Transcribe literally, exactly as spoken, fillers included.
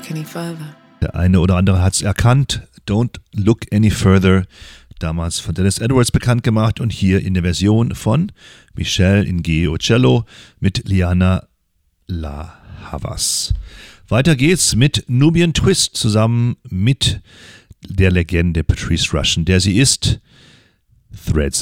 look any further. Der eine oder andere hat es erkannt. Don't Look Any Further. Damals von Dennis Edwards bekannt gemacht und hier in der Version von Michelle Ngeo Cello mit Liana La Havas. Weiter geht's mit Nubian Twist zusammen mit der Legende Patrice Rushen, der sie ist. Threads